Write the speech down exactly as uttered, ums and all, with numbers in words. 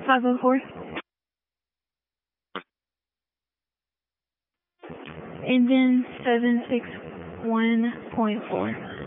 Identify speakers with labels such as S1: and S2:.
S1: five oh four. Engine seven six one point four.